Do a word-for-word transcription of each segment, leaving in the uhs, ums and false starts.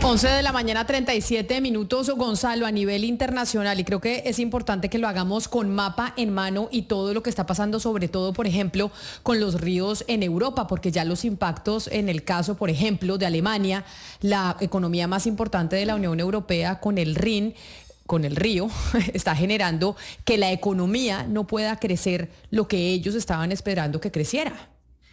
once de la mañana, treinta y siete minutos, Gonzalo, a nivel internacional, y creo que es importante que lo hagamos con mapa en mano y todo lo que está pasando, sobre todo, por ejemplo, con los ríos en Europa, porque ya los impactos en el caso, por ejemplo, de Alemania, la economía más importante de la Unión Europea, con el Rin, con el río, está generando que la economía no pueda crecer lo que ellos estaban esperando que creciera.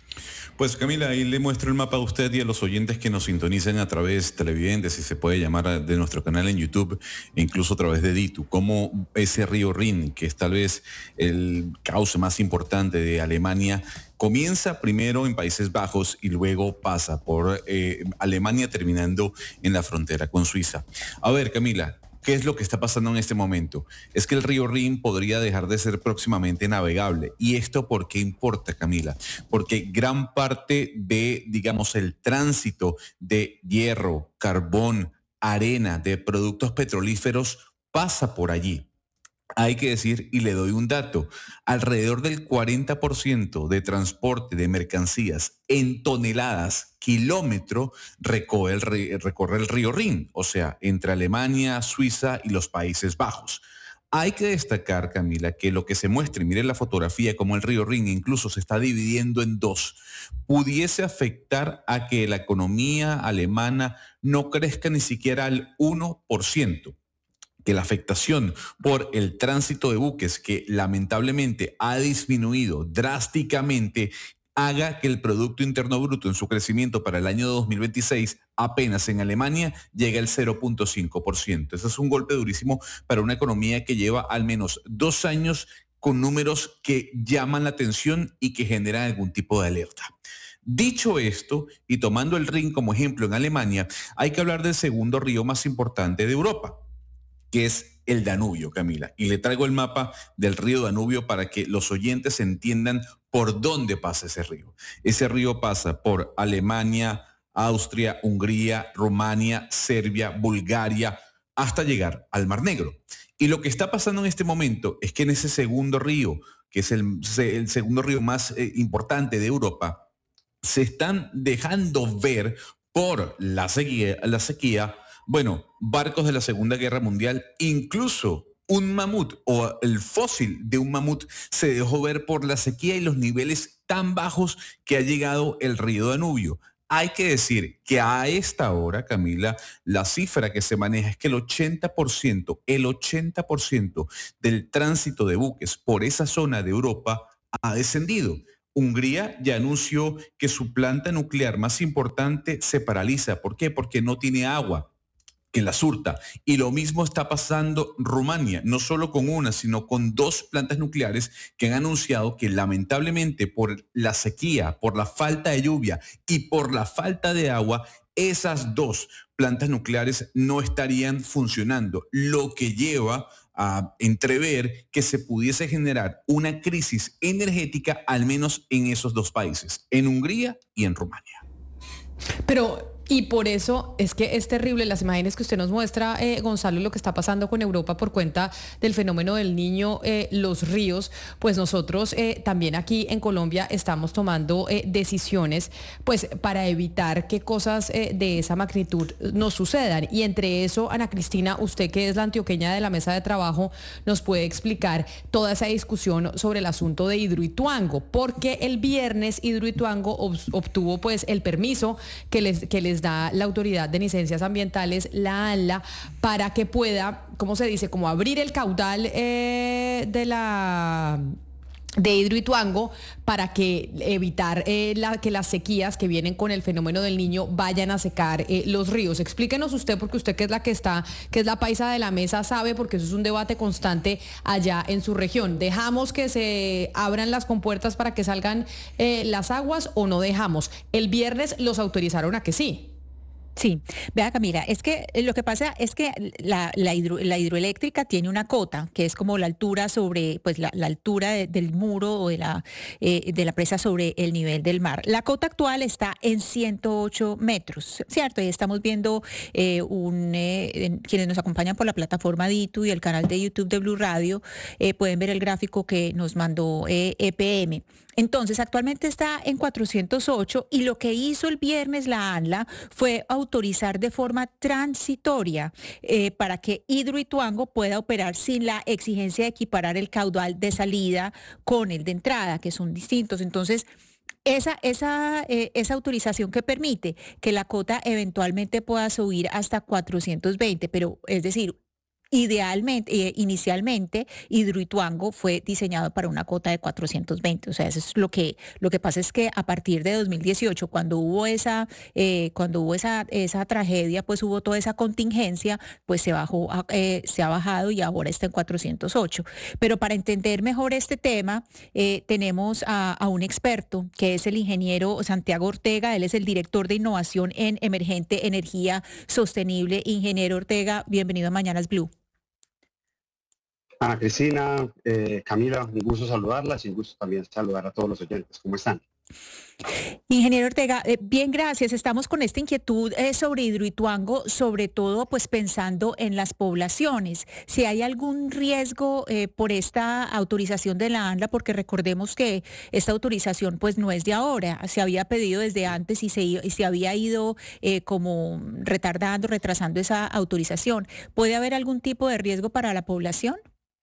Pues Camila, ahí le muestro el mapa a usted y a los oyentes que nos sintonizan a través, televidentes, si se puede llamar, de nuestro canal en YouTube, e incluso a través de Ditu, cómo ese río Rin, que es tal vez el cauce más importante de Alemania, comienza primero en Países Bajos y luego pasa por eh, Alemania, terminando en la frontera con Suiza. A ver, Camila, ¿qué es lo que está pasando en este momento? Es que el río Rin podría dejar de ser próximamente navegable. ¿Y esto por qué importa, Camila? Porque gran parte de, digamos, el tránsito de hierro, carbón, arena, de productos petrolíferos pasa por allí. Hay que decir, y le doy un dato, alrededor del cuarenta por ciento de transporte de mercancías en toneladas kilómetro recorre el, recorre el río Rin, o sea, entre Alemania, Suiza y los Países Bajos. Hay que destacar, Camila, que lo que se muestra, y miren la fotografía, como el río Rin incluso se está dividiendo en dos, pudiese afectar a que la economía alemana no crezca ni siquiera al uno por ciento. Que la afectación por el tránsito de buques, que lamentablemente ha disminuido drásticamente, haga que el Producto Interno Bruto en su crecimiento para el año dos mil veintiséis apenas en Alemania llegue al cero punto cinco por ciento. Ese es un golpe durísimo para una economía que lleva al menos dos años con números que llaman la atención y que generan algún tipo de alerta. Dicho esto, y tomando el Rin como ejemplo en Alemania, hay que hablar del segundo río más importante de Europa, que es el Danubio, Camila. Y le traigo el mapa del río Danubio para que los oyentes entiendan por dónde pasa ese río. Ese río pasa por Alemania, Austria, Hungría, Rumania, Serbia, Bulgaria, hasta llegar al Mar Negro. Y lo que está pasando en este momento es que en ese segundo río, que es el, el segundo río más eh, importante de Europa, se están dejando ver por la sequía, la sequía Bueno, barcos de la Segunda Guerra Mundial, incluso un mamut o el fósil de un mamut se dejó ver por la sequía y los niveles tan bajos que ha llegado el río Danubio. Hay que decir que a esta hora, Camila, la cifra que se maneja es que el ochenta por ciento, el ochenta por ciento del tránsito de buques por esa zona de Europa ha descendido. Hungría ya anunció que su planta nuclear más importante se paraliza. ¿Por qué? Porque no tiene agua que la surta. Y lo mismo está pasando Rumania, no solo con una, sino con dos plantas nucleares que han anunciado que lamentablemente por la sequía, por la falta de lluvia y por la falta de agua, esas dos plantas nucleares no estarían funcionando, lo que lleva a entrever que se pudiese generar una crisis energética, al menos en esos dos países, en Hungría y en Rumania. Pero... Y por eso es que es terrible las imágenes que usted nos muestra, eh, Gonzalo, lo que está pasando con Europa por cuenta del fenómeno del Niño, eh, los ríos. Pues nosotros eh, también aquí en Colombia estamos tomando eh, decisiones pues para evitar que cosas eh, de esa magnitud nos sucedan. Y entre eso, Ana Cristina, usted que es la antioqueña de la mesa de trabajo, nos puede explicar toda esa discusión sobre el asunto de Hidroituango, porque el viernes Hidroituango obtuvo pues el permiso que les, que les da la Autoridad de Licencias Ambientales, la ANLA, para que pueda, ¿cómo se dice?, como abrir el caudal eh, de la... de Hidroituango para que evitar eh, la, que las sequías que vienen con el fenómeno del Niño vayan a secar eh, los ríos. Explíquenos usted, porque usted que es la que está, que es la paisa de la mesa, sabe, porque eso es un debate constante allá en su región. ¿Dejamos que se abran las compuertas para que salgan eh, las aguas o no dejamos? El viernes los autorizaron a que sí. Sí, vea Camila, es que lo que pasa es que la, la, hidro, la hidroeléctrica tiene una cota, que es como la altura sobre, pues la, la altura de, del muro o de la, eh, de la presa sobre el nivel del mar. La cota actual está en ciento ocho metros, ¿cierto? Y estamos viendo eh, un, eh, quienes nos acompañan por la plataforma Ditu y el canal de YouTube de Blue Radio, eh, pueden ver el gráfico que nos mandó eh, E P M. Entonces, actualmente está en cuatrocientos ocho y lo que hizo el viernes la ANLA fue autorizar de forma transitoria eh, para que Hidroituango pueda operar sin la exigencia de equiparar el caudal de salida con el de entrada, que son distintos. Entonces, esa, esa, eh, esa autorización que permite que la cota eventualmente pueda subir hasta cuatrocientos veinte, pero es decir, idealmente, eh, inicialmente, Hidroituango fue diseñado para una cota de cuatrocientos veinte. O sea, eso es lo que, lo que pasa es que a partir de dos mil dieciocho, cuando hubo esa, eh, cuando hubo esa, esa tragedia, pues hubo toda esa contingencia, pues se bajó, a- eh, se ha bajado y ahora está en cuatrocientos ocho. Pero para entender mejor este tema, eh, tenemos a, a un experto que es el ingeniero Santiago Ortega. Él es el director de innovación en Emergente Energía Sostenible. Ingeniero Ortega, bienvenido a Mañanas Blue. Ana Cristina, eh, Camila, un gusto saludarlas y un gusto también saludar a todos los oyentes. ¿Cómo están? Ingeniero Ortega, eh, bien, gracias. Estamos con esta inquietud eh, sobre Hidroituango, sobre todo pues pensando en las poblaciones. Si hay algún riesgo eh, por esta autorización de la ANLA, porque recordemos que esta autorización pues no es de ahora, se había pedido desde antes y se, i- y se había ido eh, como retardando, retrasando esa autorización. ¿Puede haber algún tipo de riesgo para la población?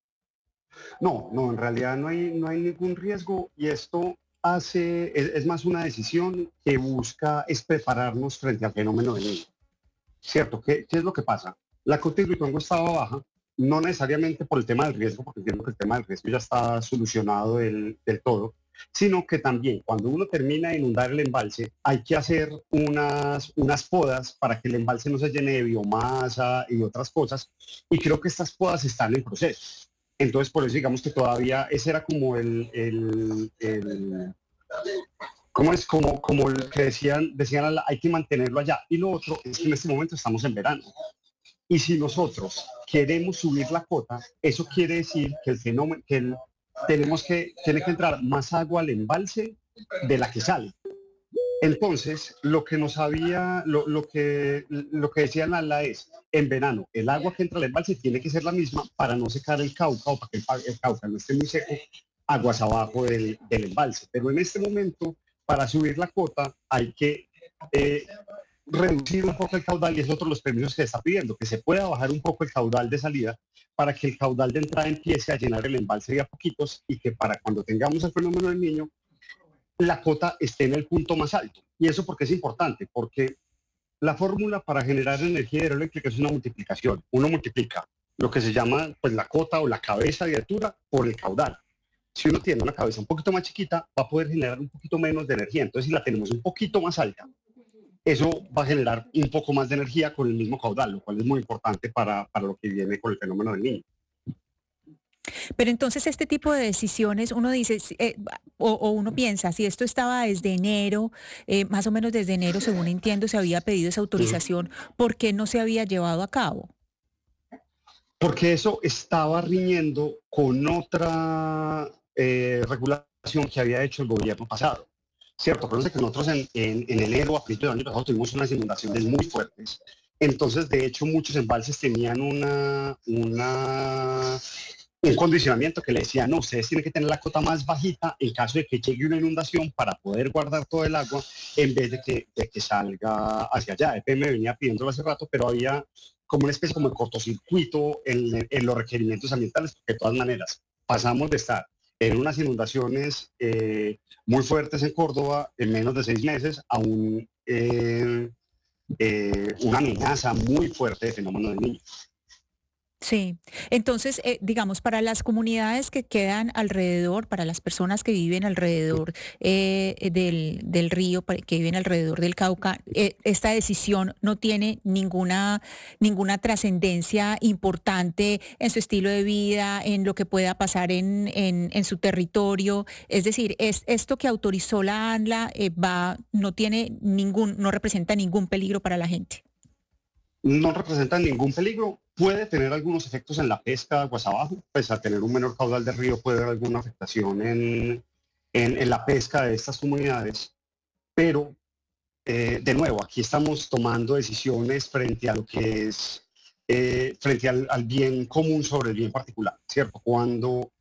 No, no, en realidad no hay, no hay ningún riesgo y esto hace, es, es más una decisión que busca es prepararnos frente al fenómeno del niño. ¿Cierto? ¿Qué, qué es lo que pasa? La cota de Hidroituango estaba baja, no necesariamente por el tema del riesgo, porque entiendo que el tema del riesgo ya está solucionado del, del todo, sino que también cuando uno termina de inundar el embalse, hay que hacer unas, unas podas para que el embalse no se llene de biomasa y otras cosas, y creo que estas podas están en proceso. Entonces, por eso digamos que todavía ese era como el, el, el ¿cómo es? Como, como el que decían, decían, hay que mantenerlo allá. Y lo otro es que en este momento estamos en verano. Y si nosotros queremos subir la cota, eso quiere decir que el fenómeno, que el, tenemos que, tiene que entrar más agua al embalse de la que sale. Entonces, lo que nos había, lo, lo que, lo que decía Nala es, en verano, el agua que entra al embalse tiene que ser la misma para no secar el Cauca o para que el, el Cauca no esté muy seco, aguas abajo del, del embalse. Pero en este momento, para subir la cota, hay que eh, reducir un poco el caudal y es otro de los permisos que se está pidiendo, que se pueda bajar un poco el caudal de salida para que el caudal de entrada empiece a llenar el embalse de a poquitos y que para cuando tengamos el fenómeno del niño, la cota esté en el punto más alto. ¿Y eso porque es importante? Porque la fórmula para generar energía hidroeléctrica es una multiplicación. Uno multiplica lo que se llama pues, la cota o la cabeza de altura por el caudal. Si uno tiene una cabeza un poquito más chiquita, va a poder generar un poquito menos de energía. Entonces, si la tenemos un poquito más alta, eso va a generar un poco más de energía con el mismo caudal, lo cual es muy importante para, para lo que viene con el fenómeno del niño. Pero entonces este tipo de decisiones, uno dice, si, eh, o, o uno piensa, si esto estaba desde enero, eh, más o menos desde enero, según entiendo, se había pedido esa autorización, ¿por qué no se había llevado a cabo? Porque eso estaba riñendo con otra eh, regulación que había hecho el gobierno pasado. Cierto, pero es que nosotros en, en, en enero, a principios del año pasado, tuvimos unas inundaciones muy fuertes. Entonces, de hecho, muchos embalses tenían una, una, un condicionamiento que le decía, no, ustedes tienen que tener la cota más bajita en caso de que llegue una inundación para poder guardar todo el agua en vez de que, de que salga hacia allá. E P M venía pidiéndolo hace rato, pero había como una especie como de cortocircuito en, en los requerimientos ambientales, porque de todas maneras pasamos de estar en unas inundaciones eh, muy fuertes en Córdoba en menos de seis meses a un, eh, eh, una amenaza muy fuerte de fenómeno del niño. Sí, entonces, eh, digamos, para las comunidades que quedan alrededor, para las personas que viven alrededor eh, del, del río, pa- que viven alrededor del Cauca, eh, esta decisión no tiene ninguna, ninguna trascendencia importante en su estilo de vida, en lo que pueda pasar en, en, en su territorio. Es decir, es, esto que autorizó la ANLA eh, va, no tiene ningún, no representa ningún peligro para la gente. No representa ningún peligro, puede tener algunos efectos en la pesca de aguas abajo, pues al tener un menor caudal de río puede haber alguna afectación en, en, en la pesca de estas comunidades, pero eh, de nuevo, aquí estamos tomando decisiones frente a lo que es, eh, frente al, al bien común sobre el bien particular, ¿cierto? Cuando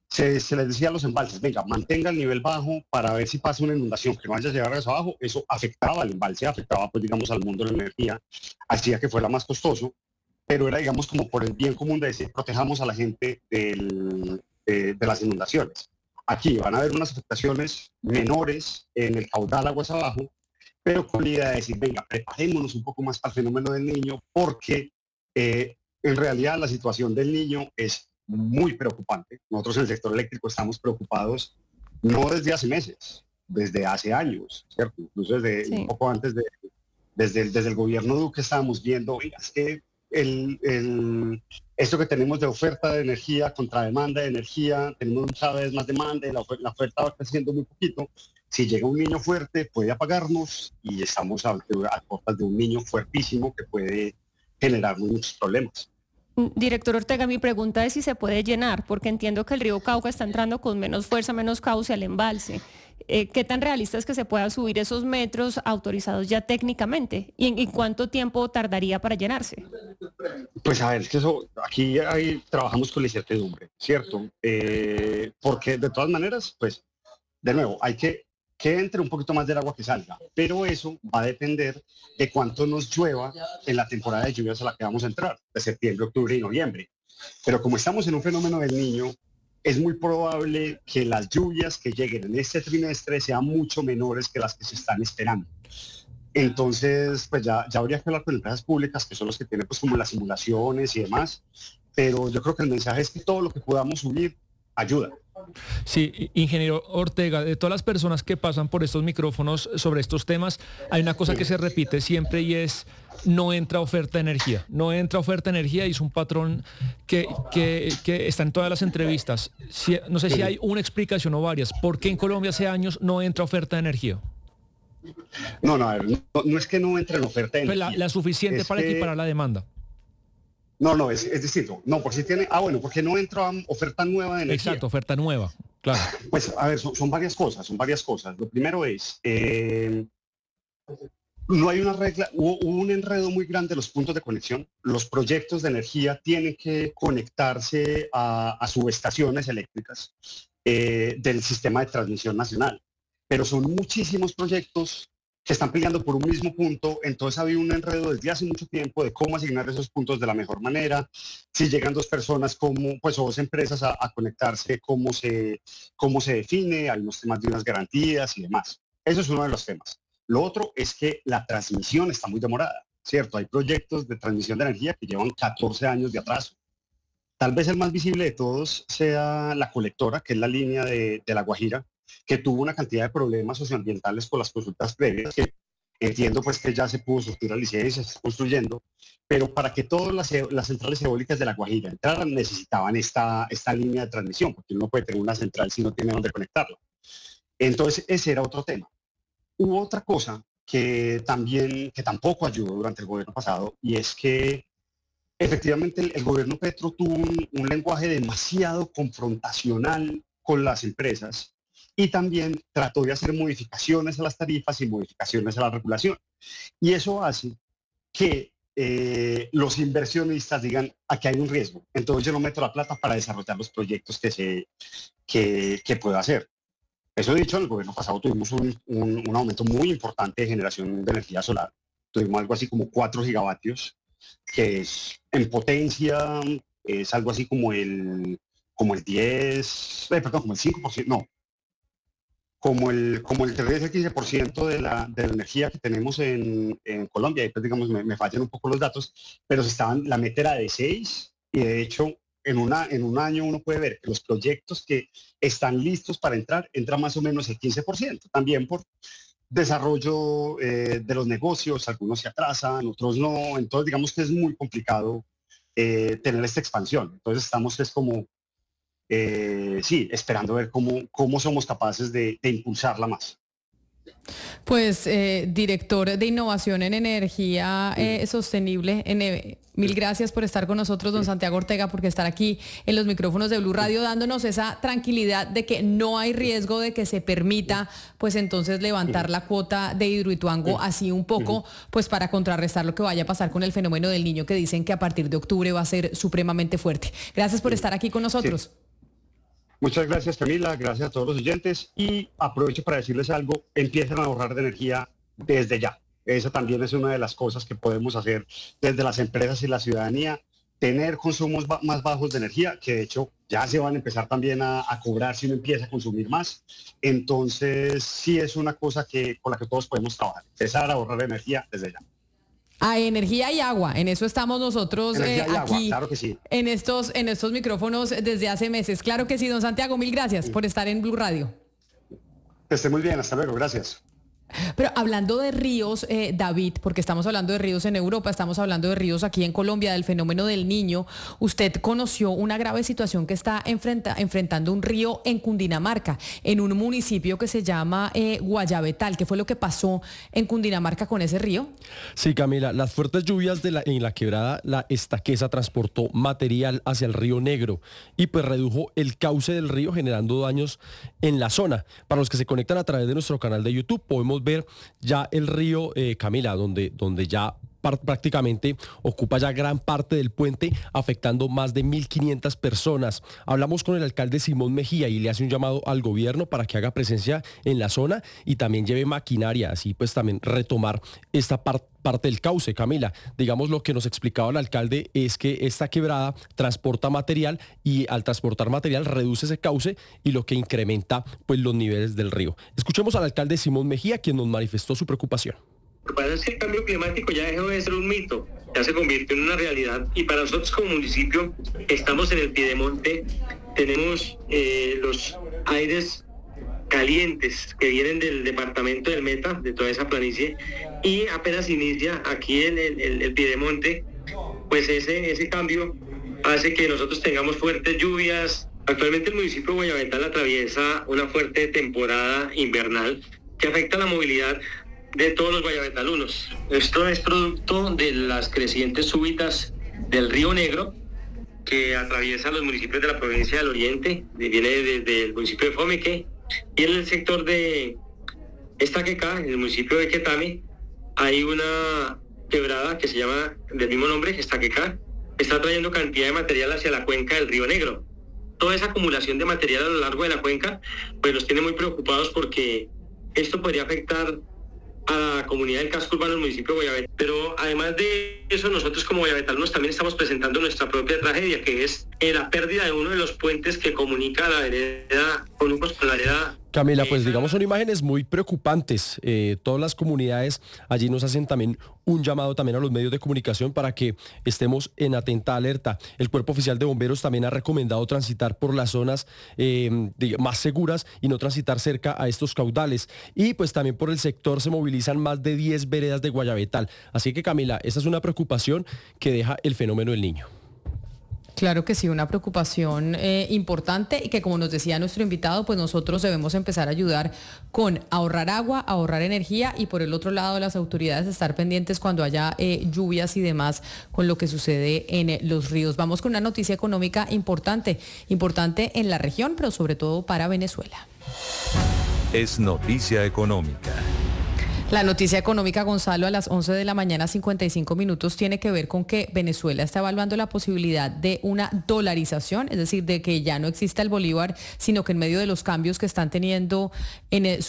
se, se les decía a los embalses, venga, mantenga el nivel bajo para ver si pasa una inundación, que no vaya a llegar a eso abajo. Eso afectaba al embalse, afectaba pues digamos al mundo de la energía, hacía que fuera más costoso, pero era digamos como por el bien común de decir, protejamos a la gente del, de, de las inundaciones. Aquí van a haber unas afectaciones menores en el caudal aguas abajo, pero con la idea de decir, venga, preparémonos un poco más para el fenómeno del niño, porque eh, en realidad la situación del niño es muy preocupante. Nosotros en el sector eléctrico estamos preocupados no desde hace meses, desde hace años, ¿cierto? Incluso desde sí. un poco antes de, desde el, desde el gobierno Duque estábamos viendo, oiga, es que el, el, esto que tenemos de oferta de energía contra demanda de energía, tenemos cada vez más demanda y la, la oferta va creciendo muy poquito. Si llega un niño fuerte, puede apagarnos y estamos a, a puertas de un niño fuertísimo que puede generar muchos problemas. Director Ortega, mi pregunta es si se puede llenar, porque entiendo que el río Cauca está entrando con menos fuerza, menos cauce al embalse. Eh, ¿Qué tan realista es que se pueda subir esos metros autorizados ya técnicamente? ¿Y en, en cuánto tiempo tardaría para llenarse? Pues a ver, es que eso, aquí hay, trabajamos con la incertidumbre, ¿cierto? Eh, porque de todas maneras, pues, de nuevo, hay que que entre un poquito más del agua que salga, pero eso va a depender de cuánto nos llueva en la temporada de lluvias a la que vamos a entrar, de septiembre, octubre y noviembre. Pero como estamos en un fenómeno del Niño, es muy probable que las lluvias que lleguen en este trimestre sean mucho menores que las que se están esperando. Entonces, pues ya, ya habría que hablar con empresas públicas, que son los que tienen pues como las simulaciones y demás, pero yo creo que el mensaje es que todo lo que podamos subir ayuda. Sí, ingeniero Ortega, de todas las personas que pasan por estos micrófonos sobre estos temas, hay una cosa que se repite siempre y es no entra oferta de energía. No entra oferta de energía y es un patrón que, que, que está en todas las entrevistas. Si, no sé si hay una explicación o varias. ¿Por qué en Colombia hace años no entra oferta de energía? No, no, a ver, no, no es que no entre en oferta de pues energía. La, la suficiente es para que... equiparar la demanda. No, no, es, es distinto. No, porque si tiene, ah, bueno, porque no entra oferta nueva de energía. Exacto, oferta nueva, claro. Pues, a ver, son, son varias cosas, son varias cosas. Lo primero es, eh, no hay una regla, hubo, hubo un enredo muy grande de los puntos de conexión. Los proyectos de energía tienen que conectarse a, a subestaciones eléctricas eh, del sistema de transmisión nacional. Pero son muchísimos proyectos que están peleando por un mismo punto, entonces había un enredo desde hace mucho tiempo de cómo asignar esos puntos de la mejor manera, si llegan dos personas como, pues, o dos empresas a, a conectarse, cómo se, cómo se define, hay unos temas de unas garantías y demás. Eso es uno de los temas. Lo otro es que la transmisión está muy demorada, ¿cierto? Hay proyectos de transmisión de energía que llevan catorce años de atraso. Tal vez el más visible de todos sea la colectora, que es la línea de, de La Guajira, que tuvo una cantidad de problemas socioambientales con las consultas previas, que entiendo pues que ya se pudo surtir la licencia, se está construyendo, pero para que todas las, las centrales eólicas de La Guajira entraran necesitaban esta, esta línea de transmisión, porque uno no puede tener una central si no tiene dónde conectarla. Entonces ese era otro tema. Hubo otra cosa que también, que tampoco ayudó durante el gobierno pasado, y es que efectivamente el, el gobierno Petro tuvo un, un lenguaje demasiado confrontacional con las empresas, y también trató de hacer modificaciones a las tarifas y modificaciones a la regulación. Y eso hace que eh, los inversionistas digan, aquí hay un riesgo, entonces yo no meto la plata para desarrollar los proyectos que, se, que, que puedo hacer. Eso dicho, en el gobierno pasado tuvimos un, un, un aumento muy importante de generación de energía solar. Tuvimos algo así como cuatro gigavatios, que es en potencia, es algo así como el, como el diez, eh, perdón, como el cinco por ciento, no, como el, como el diez al quince por ciento de la, de la energía que tenemos en, en Colombia. Y pues digamos, me, me fallan un poco los datos, pero se estaban, la meta era de seis, y de hecho en, una, en un año uno puede ver que los proyectos que están listos para entrar, entra más o menos el quince por ciento, también por desarrollo eh, de los negocios, algunos se atrasan, otros no, entonces digamos que es muy complicado eh, tener esta expansión. Entonces estamos es como Eh, sí, esperando ver cómo, cómo somos capaces de, de impulsarla más. Pues, eh, director de Innovación en Energía eh, Sostenible, en, mil gracias por estar con nosotros, don Santiago Ortega, porque estar aquí en los micrófonos de Blue Radio dándonos esa tranquilidad de que no hay riesgo de que se permita, pues entonces levantar la cuota de Hidroituango así un poco, pues para contrarrestar lo que vaya a pasar con el fenómeno del Niño, que dicen que a partir de octubre va a ser supremamente fuerte. Gracias por estar aquí con nosotros. Sí. Muchas gracias, Camila, gracias a todos los oyentes y aprovecho para decirles algo, empiecen a ahorrar de energía desde ya. Esa también es una de las cosas que podemos hacer desde las empresas y la ciudadanía, tener consumos ba- más bajos de energía, que de hecho ya se van a empezar también a, a cobrar si uno empieza a consumir más. Entonces, sí es una cosa que con la que todos podemos trabajar, empezar a ahorrar energía desde ya. A energía y agua, en eso estamos nosotros Energía eh, y agua, aquí claro que sí. en estos, en estos micrófonos desde hace meses. Claro que sí, don Santiago, mil gracias por estar en Blue Radio. Que esté muy bien, hasta luego, gracias. Pero hablando de ríos, eh, David, porque estamos hablando de ríos en Europa, estamos hablando de ríos aquí en Colombia, del fenómeno del Niño, usted conoció una grave situación que está enfrenta, enfrentando un río en Cundinamarca, en un municipio que se llama eh, Guayabetal. ¿Qué fue lo que pasó en Cundinamarca con ese río? Sí, Camila, las fuertes lluvias de la, en la quebrada La Estaqueza transportó material hacia el río Negro y pues redujo el cauce del río generando daños en la zona. Para los que se conectan a través de nuestro canal de YouTube podemos ver ya el río eh, Camila, donde, donde ya prácticamente ocupa ya gran parte del puente, afectando más de mil quinientas personas. Hablamos con el alcalde Simón Mejía y le hace un llamado al gobierno para que haga presencia en la zona y también lleve maquinaria, así pues también retomar esta parte parte del cauce. Camila, digamos, lo que nos explicaba el alcalde es que esta quebrada transporta material y al transportar material reduce ese cauce y lo que incrementa pues los niveles del río. Escuchemos al alcalde Simón Mejía, quien nos manifestó su preocupación. Lo que pasa es que el cambio climático ya dejó de ser un mito, ya se convirtió en una realidad y para nosotros como municipio estamos en el piedemonte, tenemos eh, los aires calientes que vienen del departamento del Meta, de toda esa planicie, y apenas inicia aquí en el, el, el piedemonte, pues ese, ese cambio hace que nosotros tengamos fuertes lluvias. Actualmente el municipio de Guayabetal atraviesa una fuerte temporada invernal que afecta la movilidad de todos los guayabetalunos. Esto es producto de las crecientes súbitas del río Negro que atraviesa los municipios de la provincia del Oriente, viene desde el municipio de Fomeque, y en el sector de Estaquecá, en el municipio de Quetame, hay una quebrada que se llama del mismo nombre, Estaquecá, está trayendo cantidad de material hacia la cuenca del río Negro. Toda esa acumulación de material a lo largo de la cuenca, pues nos tiene muy preocupados porque esto podría afectar a la comunidad del casco urbano del municipio de Guayabetal. Pero además de eso, nosotros como guayabetanos también estamos presentando nuestra propia tragedia, que es eh, la pérdida de uno de los puentes que comunica la vereda Conucos con la vereda. Camila, pues digamos son imágenes muy preocupantes. Eh, todas las comunidades allí nos hacen también un llamado también a los medios de comunicación para que estemos en atenta alerta. El Cuerpo Oficial de Bomberos también ha recomendado transitar por las zonas eh, de, más seguras y no transitar cerca a estos caudales. Y pues también por el sector se movilizan más de diez veredas de Guayabetal. Así que Camila, esa es una preocupación que deja el fenómeno del Niño. Claro que sí, una preocupación eh, importante y que, como nos decía nuestro invitado, pues nosotros debemos empezar a ayudar con ahorrar agua, ahorrar energía y por el otro lado las autoridades estar pendientes cuando haya eh, lluvias y demás con lo que sucede en eh, los ríos. Vamos con una noticia económica importante, importante en la región, pero sobre todo para Venezuela. Es noticia económica. La noticia económica, Gonzalo, a las once de la mañana, cincuenta y cinco minutos, tiene que ver con que Venezuela está evaluando la posibilidad de una dolarización, es decir, de que ya no exista el bolívar, sino que en medio de los cambios que están teniendo en el